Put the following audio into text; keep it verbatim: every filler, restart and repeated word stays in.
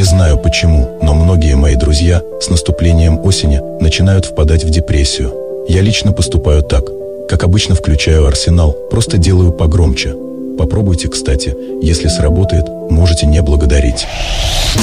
знаю почему, но многие мои друзья с наступлением осени начинают впадать в депрессию. Я лично поступаю так. Как обычно, включаю Арсенал, просто делаю погромче. Попробуйте, кстати, если сработает, можете не благодарить.